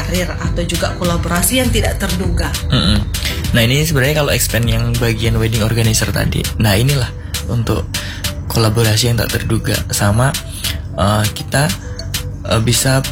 karir atau juga kolaborasi yang tidak terduga. Nah ini sebenarnya kalau expand yang bagian wedding organizer tadi. Nah inilah untuk kolaborasi yang tak terduga sama kita bisa